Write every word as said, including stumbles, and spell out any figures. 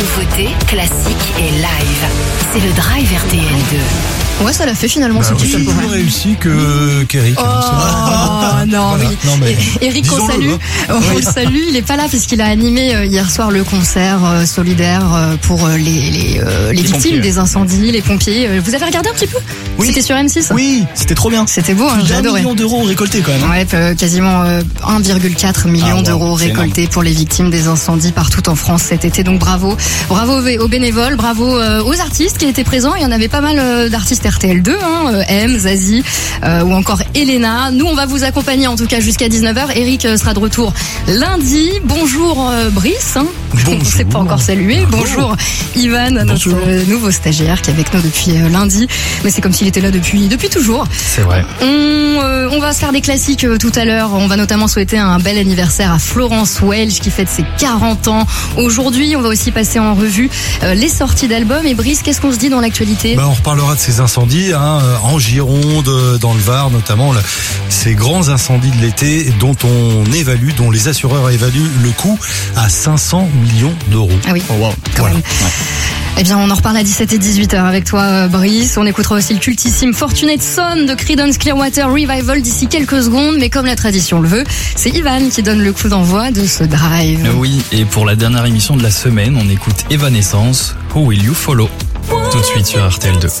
Nouveautés, classiques et live. C'est le Drive R T L deux. Ouais, ça l'a fait finalement. Bah, C'est oui, plus réussi que qu'Eric. Oh, hein, non, voilà. oui. Non, mais Eric, on salue. hein. On le salue. Il est pas là parce qu'il a animé euh, hier soir le concert euh, solidaire euh, pour euh, les les, euh, les, Les victimes pompiers. des incendies, les pompiers. Euh, Vous avez regardé un petit peu? Oui. C'était sur M six. Oui, c'était trop bien. C'était beau, hein, Plus j'ai d'un adoré. million d'euros récoltés quand même. hein. Ouais, euh, quasiment euh, un virgule quatre million Ah, wow, d'euros c'est récoltés pour les victimes des incendies partout en France cet été. Donc bravo, bravo aux aux bénévoles, bravo euh, aux artistes qui étaient présents. Il y en avait pas mal euh, d'artistes R T L deux, hein, euh, M, Zazie euh, ou encore Elena. Nous, on va vous accompagner en tout cas jusqu'à dix-neuf heures. Eric euh, sera de retour lundi. Bonjour euh, Brice. Hein. On ne s'est pas encore salué. Bonjour Ivan, notre euh, nouveau stagiaire qui est avec nous depuis euh, lundi. Mais c'est comme s'il était là depuis depuis toujours. C'est vrai. On, euh, on va se faire des classiques euh, tout à l'heure. On va notamment souhaiter un bel anniversaire à Florence Welch qui fête ses quarante ans aujourd'hui. On va aussi passer en revue euh, les sorties d'albums. Et Brice, qu'est-ce qu'on se dit dans l'actualité? Bah, on reparlera de ces incendies hein, en Gironde, dans le Var notamment, là, ces grands incendies de l'été dont on évalue, dont les assureurs évaluent le coût à cinq cents millions d'euros. Ah oui, Oh wow. quand Voilà. même. Eh bien, on en reparle à dix-sept et dix-huit heures avec toi, euh, Brice. On écoutera aussi le cultissime Fortunate Son de Creedence Clearwater Revival d'ici quelques secondes. Mais comme la tradition le veut, c'est Ivan qui donne le coup d'envoi de ce drive. Oui, et pour la dernière émission de la semaine, on écoute Evanescence, Who Will You Follow? Tout de suite sur R T L deux.